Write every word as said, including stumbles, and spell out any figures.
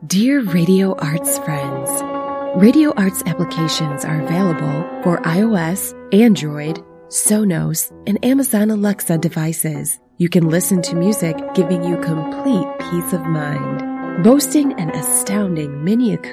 Dear Radio Arts friends, Radio Arts applications are available for iOS, Android, Sonos, and Amazon Alexa devices. You can listen to music giving you complete peace of mind. Boasting an astounding mini acoustic